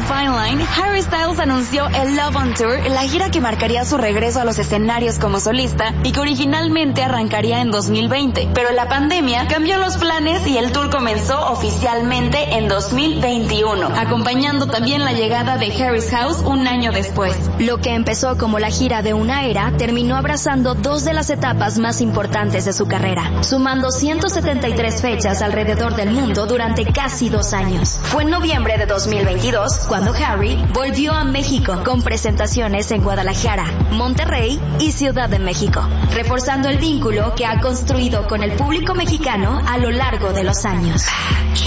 Fine Line, Harry Styles anunció el Love on Tour, la gira que marcaría su regreso a los escenarios como solista y que originalmente arrancaría en 2020. Pero la pandemia cambió los planes y el tour comenzó oficialmente en 2021, acompañando también la llegada de Harry's House un año después. Lo que empezó como la gira de una era terminó abrazando dos de las etapas más importantes de su carrera, sumando 173 fechas alrededor del mundo durante casi 2 años. Fue en noviembre de 2022 cuando Harry volvió a México con presentaciones en Guadalajara, Monterrey y Ciudad de México, reforzando el vínculo que ha construido con el público mexicano a lo largo de los años.